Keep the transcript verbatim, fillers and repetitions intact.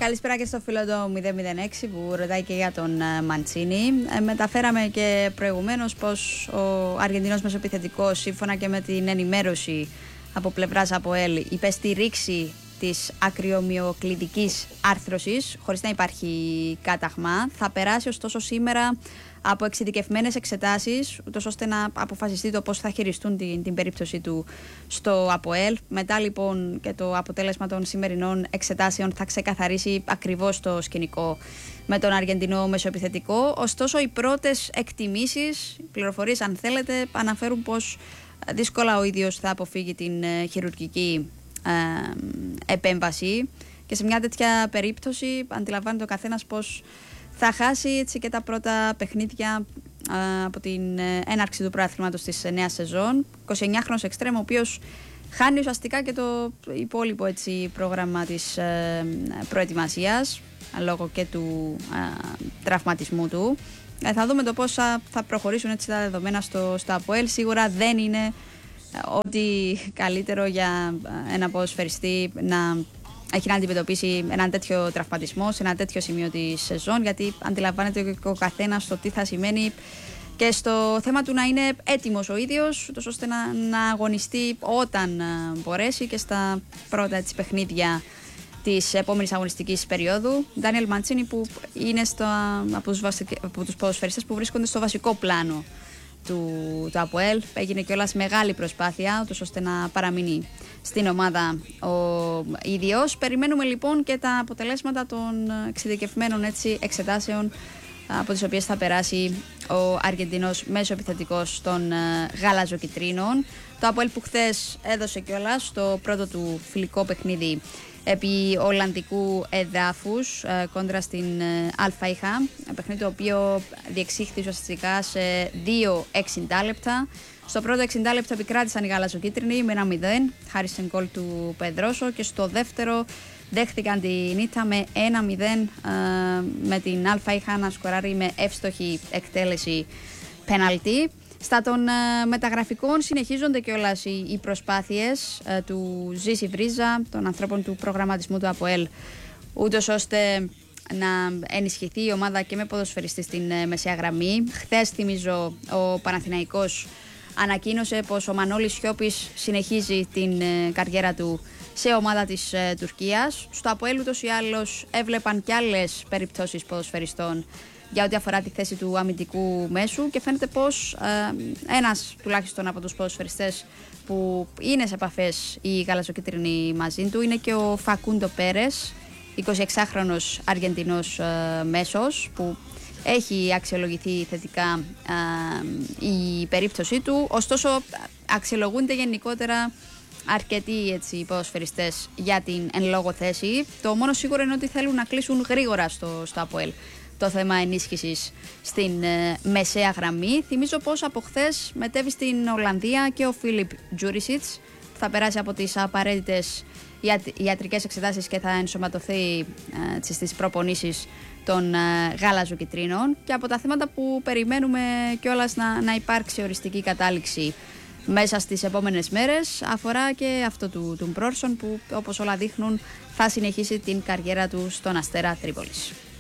Καλησπέρα και στο φίλο το μηδέν μηδέν έξι που ρωτάει και για τον Μαντσίνι. Ε, μεταφέραμε και προηγουμένως πως ο Αργεντινός μεσοεπιθετικός, σύμφωνα και με την ενημέρωση από πλευράς ΑΠΟΕΛ, υπέστη ρήξη της ακριομυοκλητικής άρθρωσης χωρίς να υπάρχει κάταγμα. Θα περάσει ωστόσο σήμερα από εξειδικευμένες εξετάσεις, ούτως ώστε να αποφασιστεί το πώς θα χειριστούν την, την περίπτωση του στο ΑΠΟΕΛ. Μετά λοιπόν και το αποτέλεσμα των σημερινών εξετάσεων θα ξεκαθαρίσει ακριβώς το σκηνικό με τον Αργεντινό μεσοεπιθετικό. Ωστόσο οι πρώτες εκτιμήσεις, πληροφορίες αν θέλετε, αναφέρουν πως δύσκολα ο ίδιος θα αποφύγει την ε, χειρουργική ε, επέμβαση, και σε μια τέτοια περίπτωση αντιλαμβάνεται ο καθένας πως θα χάσει έτσι και τα πρώτα παιχνίδια α, από την ε, έναρξη του πρωταθλήματος της νέας σεζόν. εικοσιεννιάχρονος εξτρέμ, ο οποίος χάνει ουσιαστικά και το υπόλοιπο έτσι, πρόγραμμα της ε, προετοιμασίας λόγω και του ε, τραυματισμού του. Ε, θα δούμε το πώς θα, θα προχωρήσουν έτσι τα δεδομένα στο, στο ΑΠΟΕΛ. Σίγουρα δεν είναι ε, ότι καλύτερο για ένα ποδοσφαιριστή να έχει να αντιμετωπίσει έναν τέτοιο τραυματισμό σε ένα τέτοιο σημείο τη σεζόν, γιατί αντιλαμβάνεται και ο καθένας το τι θα σημαίνει και στο θέμα του να είναι έτοιμος ο ίδιος, ώστε να, να αγωνιστεί όταν μπορέσει και στα πρώτα έτσι, παιχνίδια της επόμενης αγωνιστικής περίοδου. Ντάνιελ Μαντσίνι, που είναι στο, από, τους βασικ, από τους ποδοσφαιριστές που βρίσκονται στο βασικό πλάνο του, του ΑΠΟΕΛ. Έγινε κιόλας μεγάλη προσπάθεια ώστε να παραμείνει στην ομάδα ο ίδιος. Περιμένουμε λοιπόν και τα αποτελέσματα των εξειδικευμένων έτσι, εξετάσεων από τις οποίες θα περάσει ο Αργεντινός μέσοεπιθετικός των γαλαζοκιτρίνων. Το ΑΠΟΕΛ που χθες έδωσε κιόλας το πρώτο του φιλικό παιχνίδι επί Ολλανδικού εδάφους κόντρα στην ΑΙΧΑ, παιχνίδι το οποίο διεξήχθη ουσιαστικά σε δύο εξήντα λεπτά. Στο πρώτο εξήντα λεπτά επικράτησαν οι γαλαζοκίτρινοι με ένα μηδέν, χάρη στην γκολ του Πεδρόσο, και στο δεύτερο δέχτηκαν την ήττα με ένα μηδέν με την ΑΙΧΑ να σκοράρει με εύστοχη εκτέλεση πέναλτι. Στα των uh, μεταγραφικών συνεχίζονται κιόλας οι, οι προσπάθειες uh, του Ζήση Βρίζα, των ανθρώπων του προγραμματισμού του ΑΠΟΕΛ, ούτως ώστε να ενισχυθεί η ομάδα και με ποδοσφαιριστή στην uh, μεσαία γραμμή. Χθες, θυμίζω, ο Παναθηναϊκός ανακοίνωσε πως ο Μανώλης Σιώπης συνεχίζει την uh, καριέρα του σε ομάδα της uh, Τουρκίας. Στο ΑΠΟΕΛ ούτως ή άλλως έβλεπαν κι άλλες περιπτώσεις ποδοσφαιριστών για ό,τι αφορά τη θέση του αμυντικού μέσου, και φαίνεται πως ε, ένας τουλάχιστον από τους ποδοσφαιριστές που είναι σε επαφές οι γαλαζοκίτρινοι μαζί του είναι και ο Φακούντο Πέρες, εικοσιεξάχρονος Αργεντινός ε, μέσος, που έχει αξιολογηθεί θετικά ε, η περίπτωσή του. Ωστόσο αξιολογούνται γενικότερα αρκετοί έτσι, ποδοσφαιριστές για την εν λόγω θέση. Το μόνο σίγουρο είναι ότι θέλουν να κλείσουν γρήγορα στο, στο ΑΠΟΕΛ το θέμα ενίσχυσης στην ε, μεσαία γραμμή. Θυμίζω πως από χθες μετέβη στην Ολλανδία και ο Φίλιπ Τζούρισιτς, που θα περάσει από τις απαραίτητες ιατρικές εξετάσεις και θα ενσωματωθεί ε, στις προπονήσεις των ε, γαλαζοκιτρίνων. Και από τα θέματα που περιμένουμε κιόλας να, να υπάρξει οριστική κατάληξη μέσα στις επόμενες μέρες αφορά και αυτό του, του Μπρόρσον, που όπως όλα δείχνουν θα συνεχίσει την καριέρα του στον Αστέρα Τρίπολης.